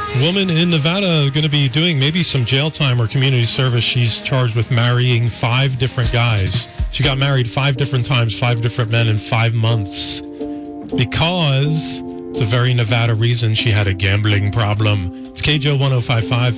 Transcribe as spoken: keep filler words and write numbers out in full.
Woman in Nevada going to be doing maybe some jail time or community service. She's charged with marrying five different guys. She got married five different times, five different men in five months. Because it's a very Nevada reason. She had a gambling problem. It's K J O one oh five point five.